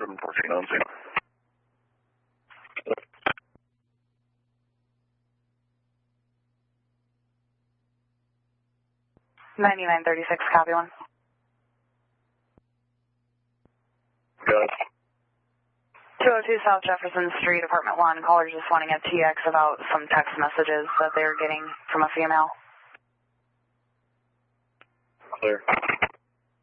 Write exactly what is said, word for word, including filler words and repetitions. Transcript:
seven fourteen on scene. ninety-nine thirty-six, copy one. Got it. two oh two South Jefferson Street, apartment one. Caller's just wanting a T X about some text messages that they're getting from a female. Clear.